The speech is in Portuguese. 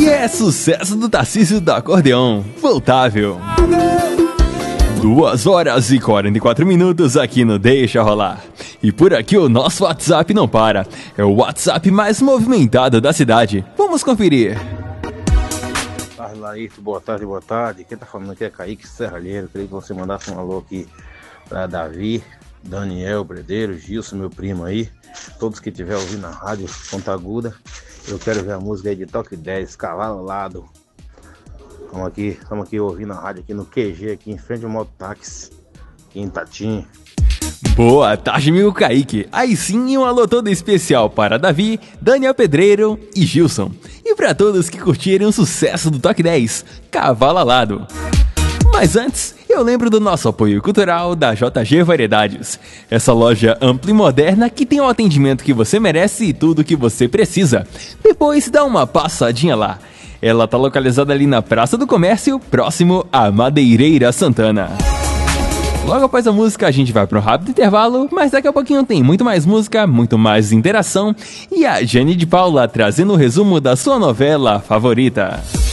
É sucesso do Tarcísio do Acordeão, Voltável. 2 horas e 44 minutos aqui no Deixa Rolar. E por aqui o nosso WhatsApp não para. É o WhatsApp mais movimentado da cidade. Vamos conferir. Laís, boa tarde. Quem tá falando aqui é Kaique Serralheiro. Queria que você mandasse um alô aqui pra Davi, Daniel, Bredeiro, Gilson, meu primo aí. Todos que estiver ouvindo na rádio Ponta Aguda. Eu quero ver a música aí de Toque 10, Cavalo Alado. Estamos aqui ouvindo a rádio aqui no QG, aqui em frente ao mototáxi, aqui em Itatim. Boa tarde, amigo Kaique. Aí sim, um alô todo especial para Davi, Daniel Pedreiro e Gilson. E para todos que curtirem o sucesso do Toque 10, Cavalo Alado. Mas antes, eu lembro do nosso apoio cultural da JG Variedades. Essa loja ampla e moderna que tem o atendimento que você merece e tudo que você precisa. Depois dá uma passadinha lá. Ela tá localizada ali na Praça do Comércio, próximo à Madeireira Santana. Logo após a música a gente vai para um rápido intervalo, mas daqui a pouquinho tem muito mais música, muito mais interação e a Jane de Paula trazendo o resumo da sua novela favorita.